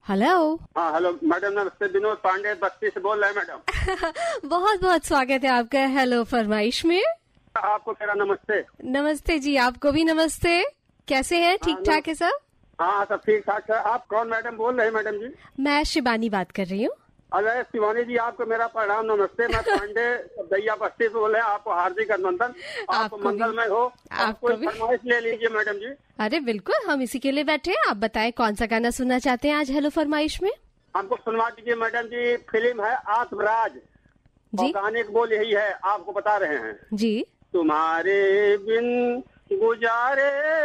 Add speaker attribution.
Speaker 1: Hello.
Speaker 2: हाँ hello madam, नमस्ते। विनोद पांडे बस्ती से बोल रहे हैं मैडम।
Speaker 1: बहुत बहुत स्वागत है आपका हेलो फरमाइश में।
Speaker 2: आपको मेरा नमस्ते।
Speaker 1: नमस्ते जी, आपको भी नमस्ते। कैसे हैं? ठीक ठाक है सब?
Speaker 2: हाँ सब ठीक ठाक है। आप कौन मैडम बोल रहे हैं मैडम जी?
Speaker 1: मैं शिवानी बात कर रही हूँ।
Speaker 2: अरे शिवानी जी, आपको मेरा प्रणाम नमस्ते। मैं पांडे दैया बस्ती से बोल रहे हैं। आपको हार्दिक अभिनंदन। आप मंगलमय हो। आप कोई फरमाइश ले लीजिए मैडम जी।
Speaker 1: अरे बिल्कुल, हम इसी के लिए बैठे हैं। आप बताएं कौन सा गाना सुनना चाहते हैं आज हेलो फरमाइश में?
Speaker 2: हमको सुनवा दीजिए मैडम जी। फिल्म है आत्मराज
Speaker 1: जी।
Speaker 2: और गाने की बोल यही है, आपको बता रहे हैं।
Speaker 1: जी।
Speaker 2: तुम्हारे बिन गुजारे